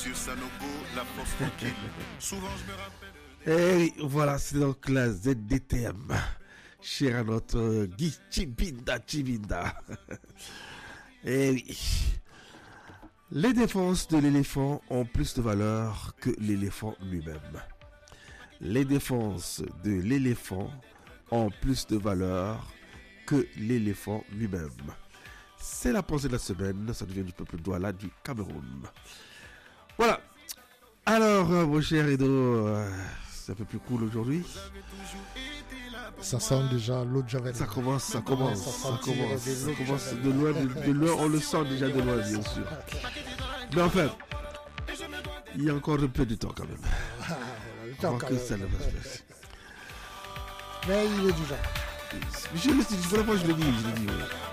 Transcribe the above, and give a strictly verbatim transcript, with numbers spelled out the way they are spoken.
sur Sanogo, la force tranquille. Souvent je me rappelle. Et voilà, c'est donc la Z D T M. Cher à notre Guy Chibinda Chibinda. Et oui. Les défenses de l'éléphant ont plus de valeur que l'éléphant lui-même. Les défenses de l'éléphant ont plus de valeur que l'éléphant lui-même. C'est la pensée de la semaine, ça devient du peuple Douala du Cameroun. Voilà. Alors, mon cher Edo, euh, c'est un peu plus cool aujourd'hui. Ça sent déjà l'eau de Javel. Ça commence, ça commence, ça, ça commence, ça commence de loin, de, de loin, on le sent déjà de loin, bien sûr. Mais enfin, il y a encore un peu de temps quand même. Ah, le temps quand que même. ça ne va se passer. Mais il est du genre. Je le dis, vraiment, je le dis, je le dis. Ouais.